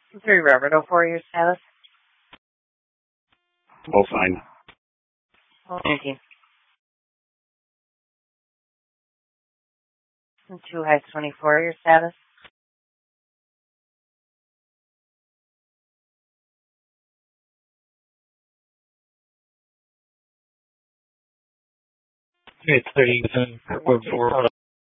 3 Riverdale for your status. All fine. 19. 2 Heights 24 your status. It's 37, Kirkwood 4.